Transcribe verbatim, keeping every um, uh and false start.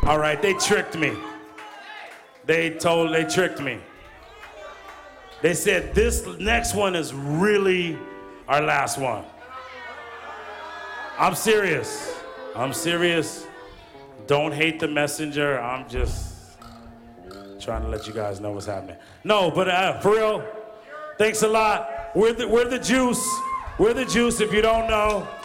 All right, they tricked me. They told, they tricked me. They said this next one is really our last one. I'm serious. I'm serious. Don't hate the messenger. I'm just trying to let you guys know what's happening. No, but uh, for real, thanks a lot. We're the, we're the juice. We're the juice if you don't know.